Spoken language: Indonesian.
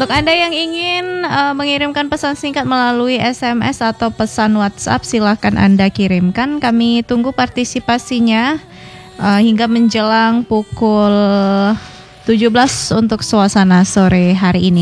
Untuk Anda yang ingin mengirimkan pesan singkat melalui SMS atau pesan WhatsApp, silahkan Anda kirimkan. Kami tunggu partisipasinya hingga menjelang pukul 17 untuk suasana sore hari ini.